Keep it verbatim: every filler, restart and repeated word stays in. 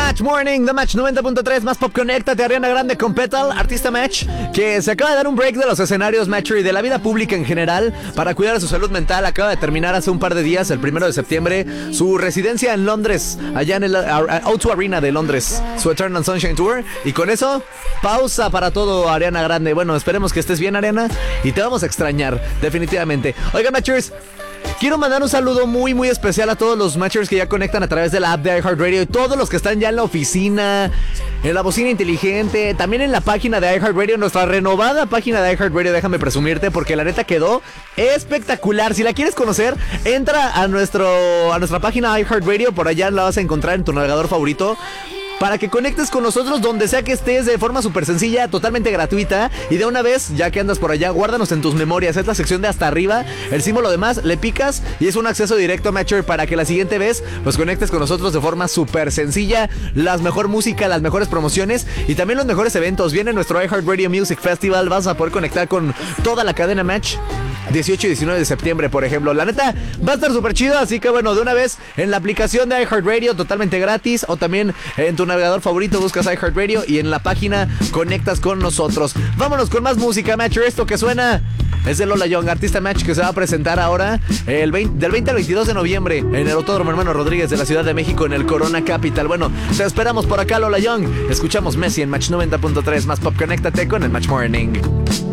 Match Morning, The Match noventa punto tres, más pop. Conéctate, Ariana Grande con Petal, artista Match, que se acaba de dar un break de los escenarios Matcher y de la vida pública en general para cuidar de su salud mental. Acaba de terminar hace un par de días, el primero de septiembre, su residencia en Londres, allá en el O dos Arena de Londres, su Eternal Sunshine Tour. Y con eso, pausa para todo, Ariana Grande. Bueno, esperemos que estés bien, Ariana, y te vamos a extrañar, definitivamente. Oigan, Matchers, quiero mandar un saludo muy muy especial a todos los Matchers que ya conectan a través de la app de iHeartRadio y todos los que están ya en la oficina, en la bocina inteligente, también en la página de iHeartRadio, nuestra renovada página de iHeartRadio. Déjame presumirte porque la neta quedó espectacular. Si la quieres conocer, entra a nuestro a nuestra página iHeartRadio, por allá la vas a encontrar en tu navegador favorito, para que conectes con nosotros donde sea que estés de forma súper sencilla, totalmente gratuita. Y de una vez, ya que andas por allá, guárdanos en tus memorias. Es la sección de hasta arriba, el símbolo de más, le picas y es un acceso directo a Matcher para que la siguiente vez pues conectes con nosotros de forma súper sencilla. La mejor música, las mejores promociones y también los mejores eventos. Viene nuestro iHeartRadio Music Festival. Vas a poder conectar con toda la cadena Match dieciocho y diecinueve de septiembre, por ejemplo. La neta va a estar súper chido, así que bueno, de una vez en la aplicación de iHeartRadio, totalmente gratis, o también en tu navegador favorito buscas iHeartRadio y en la página conectas con nosotros. Vámonos con más música, Matcher. Esto que suena es de Lola Young, artista Match, que se va a presentar ahora el veinte, del veinte al veintidós de noviembre en el Autódromo Hermano Rodríguez de la Ciudad de México, en el Corona Capital. Bueno, te esperamos por acá, Lola Young. Escuchamos Messi en Match noventa punto tres, más pop. Conéctate con el Match Morning.